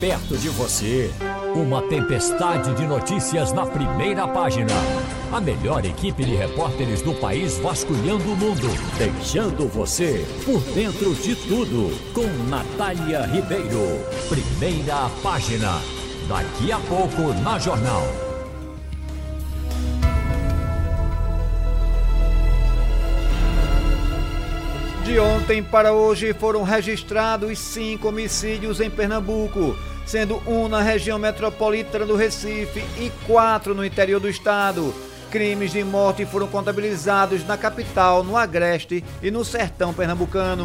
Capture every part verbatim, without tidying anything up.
perto de você. Uma tempestade de notícias na primeira página. A melhor equipe de repórteres do país vasculhando o mundo, deixando você por dentro de tudo. Com Natália Ribeiro. Primeira página. Daqui a pouco na Jornal. De ontem para hoje foram registrados cinco homicídios em Pernambuco, sendo um na região metropolitana do Recife e quatro no interior do estado. Crimes de morte foram contabilizados na capital, no Agreste e no sertão pernambucano.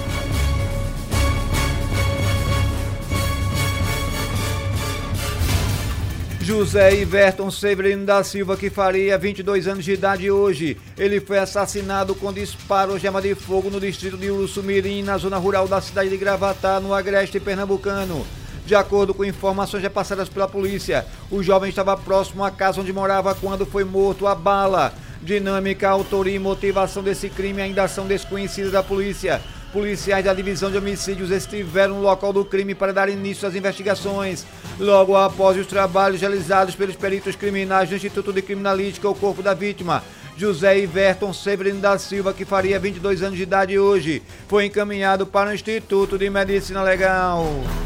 José Iverton Severino da Silva, que faria vinte e dois anos de idade hoje. Ele foi assassinado com disparo de arma de fogo no distrito de Uruçumirim, na zona rural da cidade de Gravatá, no Agreste pernambucano. De acordo com informações repassadas pela polícia, o jovem estava próximo à casa onde morava quando foi morto a bala. Dinâmica, autoria e motivação desse crime ainda são desconhecidas da polícia. Policiais da divisão de homicídios estiveram no local do crime para dar início às investigações. Logo após os trabalhos realizados pelos peritos criminais do Instituto de Criminalística, o corpo da vítima, José Iverton Severino da Silva, que faria vinte e dois anos de idade hoje, foi encaminhado para o Instituto de Medicina Legal.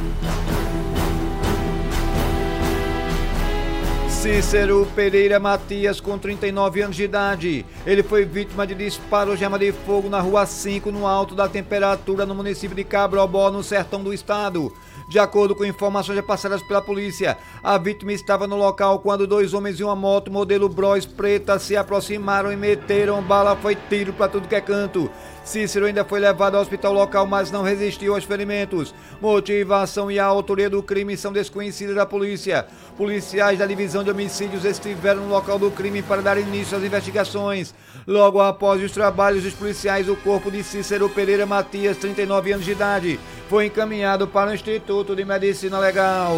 Cícero Pereira Matias, com trinta e nove anos de idade. Ele foi vítima de disparo de arma de fogo na Rua cinco, no Alto da Temperatura, no município de Cabrobó, no sertão do estado. De acordo com informações repassadas pela polícia, a vítima estava no local quando dois homens em uma moto modelo Bros preta se aproximaram e meteram bala. Foi tiro para tudo que é canto. Cícero ainda foi levado ao hospital local, mas não resistiu aos ferimentos. Motivação e a autoria do crime são desconhecidas da polícia. Policiais da divisão de homicídios estiveram no local do crime para dar início às investigações. Logo após os trabalhos dos policiais, o corpo de Cícero Pereira Matias, trinta e nove anos de idade, foi encaminhado para o Instituto de Medicina Legal.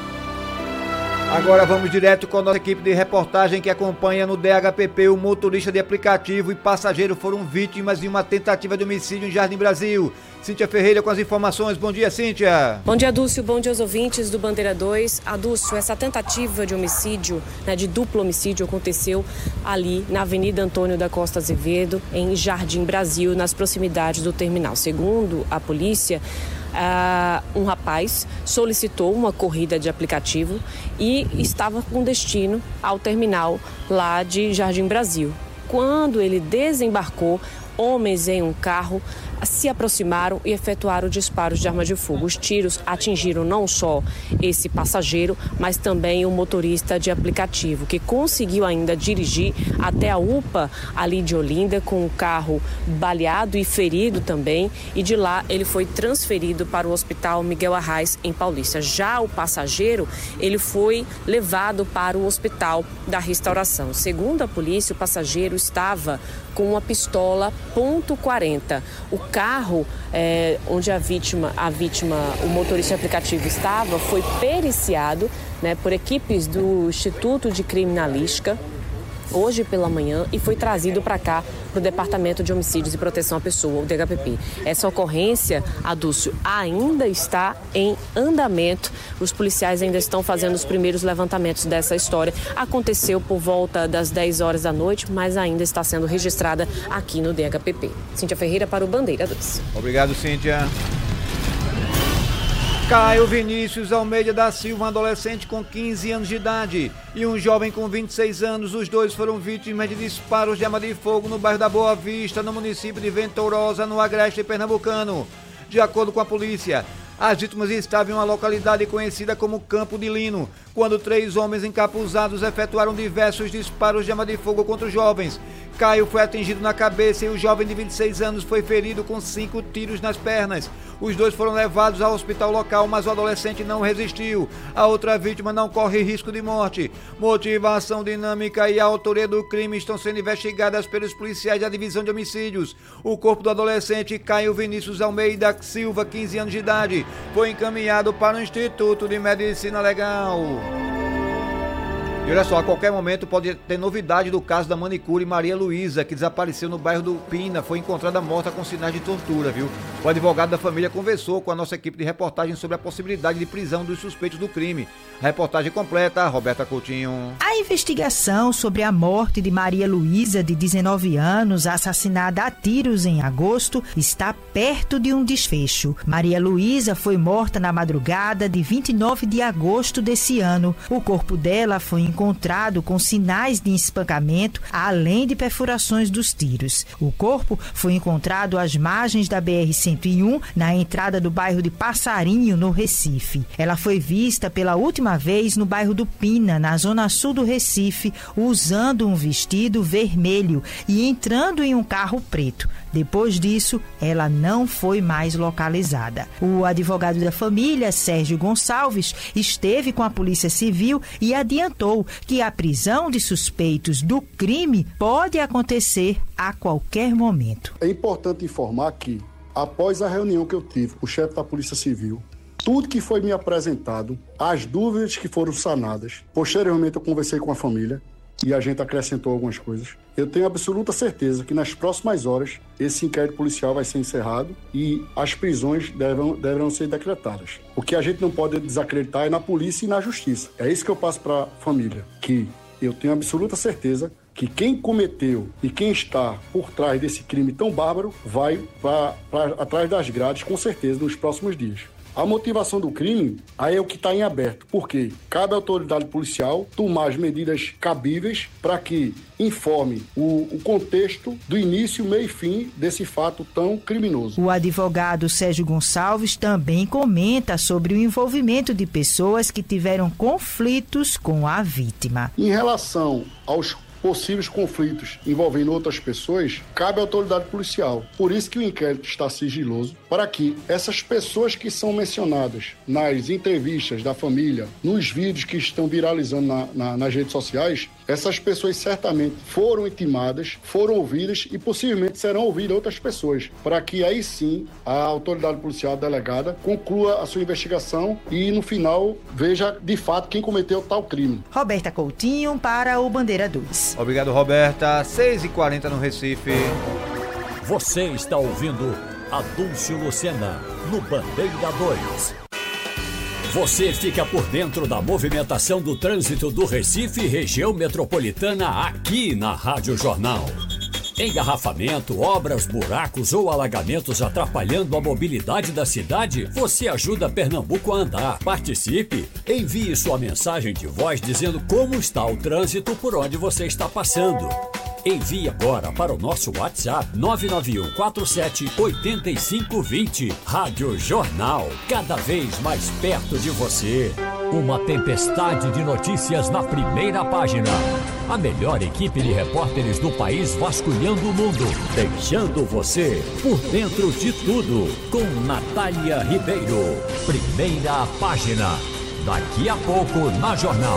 Agora vamos direto com a nossa equipe de reportagem que acompanha no D H P P. O motorista de aplicativo e passageiro foram vítimas de uma tentativa de homicídio em Jardim Brasil. Cíntia Ferreira com as informações. Bom dia, Cíntia. Bom dia, Adúcio. Bom dia aos ouvintes do Bandeira dois. Adúcio, essa tentativa de homicídio, né, de duplo homicídio, aconteceu ali na Avenida Antônio da Costa Azevedo, em Jardim Brasil, nas proximidades do terminal. Segundo a polícia, Uh, um rapaz solicitou uma corrida de aplicativo e estava com destino ao terminal lá de Jardim Brasil. Quando ele desembarcou, homens em um carro se aproximaram e efetuaram disparos de arma de fogo. Os tiros atingiram não só esse passageiro, mas também o motorista de aplicativo, que conseguiu ainda dirigir até a U P A ali de Olinda com o carro baleado e ferido também, e de lá ele foi transferido para o Hospital Miguel Arraes em Paulista. Já o passageiro, ele foi levado para o Hospital da Restauração. Segundo a polícia, o passageiro estava com uma pistola ponto quarenta. O carro é, onde a vítima, a vítima, o motorista de aplicativo estava, foi periciado, né, por equipes do Instituto de Criminalística hoje pela manhã e foi trazido para cá, para o Departamento de Homicídios e Proteção à Pessoa, o D H P P. Essa ocorrência, Adúcio, ainda está em andamento. Os policiais ainda estão fazendo os primeiros levantamentos dessa história. Aconteceu por volta das dez horas da noite, mas ainda está sendo registrada aqui no D H P P. Cíntia Ferreira para o Bandeira dois. Obrigado, Cíntia. Caio Vinícius Almeida da Silva, um adolescente com quinze anos de idade, e um jovem com vinte e seis anos. Os dois foram vítimas de disparos de arma de fogo no bairro da Boa Vista, no município de Venturosa, no Agreste pernambucano. De acordo com a polícia, as vítimas estavam em uma localidade conhecida como Campo de Lino, quando três homens encapuzados efetuaram diversos disparos de arma de fogo contra os jovens. Caio foi atingido na cabeça e o jovem de vinte e seis anos foi ferido com cinco tiros nas pernas. Os dois foram levados ao hospital local, mas o adolescente não resistiu. A outra vítima não corre risco de morte. Motivação, dinâmica e a autoria do crime estão sendo investigadas pelos policiais da divisão de homicídios. O corpo do adolescente Caio Vinícius Almeida Silva, quinze anos de idade, foi encaminhado para o Instituto de Medicina Legal. E olha só, a qualquer momento pode ter novidade do caso da manicure Maria Luísa, que desapareceu no bairro do Pina, foi encontrada morta com sinais de tortura, viu? O advogado da família conversou com a nossa equipe de reportagem sobre a possibilidade de prisão dos suspeitos do crime. A reportagem completa, Roberta Coutinho. A investigação sobre a morte de Maria Luísa, de dezenove anos, assassinada a tiros em agosto, está perto de um desfecho. Maria Luísa foi morta na madrugada de vinte e nove de agosto desse ano. O corpo dela foi encontrado com sinais de espancamento, além de perfurações dos tiros. O corpo foi encontrado às margens da B R cento e um, na entrada do bairro de Passarinho, no Recife. Ela foi vista pela última vez no bairro do Pina, na zona sul do Recife, usando um vestido vermelho e entrando em um carro preto. Depois disso, ela não foi mais localizada. O advogado da família, Sérgio Gonçalves, esteve com a Polícia Civil e adiantou que a prisão de suspeitos do crime pode acontecer a qualquer momento. É importante informar que, após a reunião que eu tive com o chefe da Polícia Civil, tudo que foi me apresentado, as dúvidas que foram sanadas, posteriormente eu conversei com a família e a gente acrescentou algumas coisas. Eu tenho absoluta certeza que nas próximas horas esse inquérito policial vai ser encerrado e as prisões deverão, deverão ser decretadas. O que a gente não pode desacreditar é na polícia e na justiça. É isso que eu passo para a família, que eu tenho absoluta certeza que quem cometeu e quem está por trás desse crime tão bárbaro vai pra, pra, atrás das grades, com certeza, nos próximos dias. A motivação do crime, aí é o que está em aberto, porque cabe à autoridade policial tomar as medidas cabíveis para que informe o, o contexto do início, meio e fim desse fato tão criminoso. O advogado Sérgio Gonçalves também comenta sobre o envolvimento de pessoas que tiveram conflitos com a vítima. Em relação aos possíveis conflitos envolvendo outras pessoas, cabe à autoridade policial. Por isso que o inquérito está sigiloso, para que essas pessoas que são mencionadas nas entrevistas da família, nos vídeos que estão viralizando na, na, nas redes sociais, essas pessoas certamente foram intimadas, foram ouvidas e possivelmente serão ouvidas outras pessoas, para que aí sim a autoridade policial delegada conclua a sua investigação e no final veja de fato quem cometeu tal crime. Roberta Coutinho para o Bandeira dois. Obrigado, Roberta. seis e quarenta no Recife. Você está ouvindo Adúlcio Lucena no Bandeira dois. Você fica por dentro da movimentação do trânsito do Recife e região metropolitana aqui na Rádio Jornal. Engarrafamento, obras, buracos ou alagamentos atrapalhando a mobilidade da cidade? Você ajuda Pernambuco a andar. Participe! Envie sua mensagem de voz dizendo como está o trânsito por onde você está passando. Envie agora para o nosso WhatsApp nove nove um quatro sete oito cinco dois zero. Rádio Jornal, cada vez mais perto de você. Uma tempestade de notícias na primeira página. A melhor equipe de repórteres do país vasculhando o mundo, deixando você por dentro de tudo. Com Natália Ribeiro. Primeira página. Daqui a pouco na Jornal.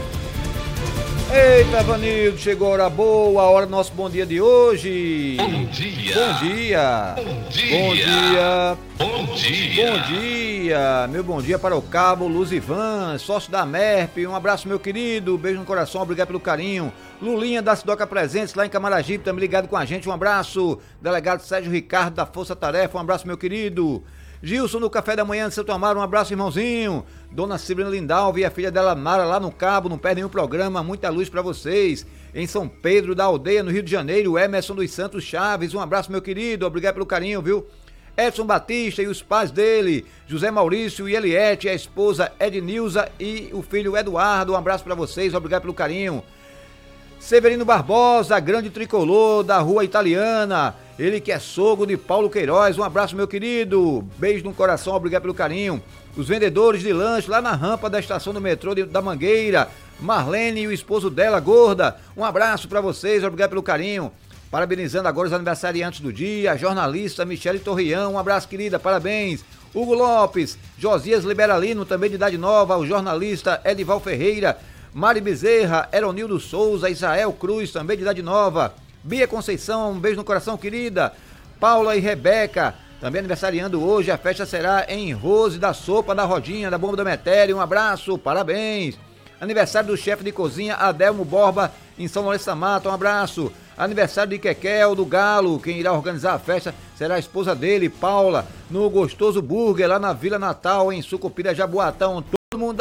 Eita, Vanildo, chegou a hora boa, a hora do nosso bom dia de hoje. Bom dia. Bom dia. Bom dia. Bom dia. Bom dia. Bom dia. Meu bom dia para o Cabo Luzivan, sócio da Merp. Um abraço, meu querido. Beijo no coração, obrigado pelo carinho. Lulinha da Sidoca Presentes, lá em Camaragibe, também ligado com a gente. Um abraço. Delegado Sérgio Ricardo da Força Tarefa, um abraço, meu querido. Gilson no Café da Manhã de Santo Amaro, um abraço, irmãozinho. Dona Sabrina Lindalva e a filha dela Mara lá no Cabo, não perde nenhum programa, muita luz pra vocês. Em São Pedro da Aldeia, no Rio de Janeiro, Emerson dos Santos Chaves, um abraço, meu querido, obrigado pelo carinho, viu? Edson Batista e os pais dele, José Maurício e Eliette, a esposa Ednilza e o filho Eduardo, um abraço pra vocês, obrigado pelo carinho. Severino Barbosa, grande tricolor da Rua Italiana, ele que é sogro de Paulo Queiroz, um abraço, meu querido, beijo no coração, obrigado pelo carinho. Os vendedores de lanche lá na rampa da estação do metrô de, da Mangueira, Marlene e o esposo dela, Gorda, um abraço pra vocês, obrigado pelo carinho. Parabenizando agora os aniversariantes do dia, a jornalista Michele Torrião, um abraço, querida, parabéns. Hugo Lopes, Josias Liberalino, também de idade nova, o jornalista Edival Ferreira, Mari Bezerra, Eronildo Souza, Israel Cruz, também de idade nova, Bia Conceição, um beijo no coração, querida, Paula e Rebeca, também aniversariando hoje, a festa será em Rose da Sopa da Rodinha, da Bomba do Metério, um abraço, parabéns. Aniversário do chefe de cozinha Adelmo Borba, em São Lourenço da Mata, um abraço. Aniversário de Kekel do Galo, quem irá organizar a festa será a esposa dele, Paula, no Gostoso Burger, lá na Vila Natal, em Sucupira, Jaboatão. Todo mundo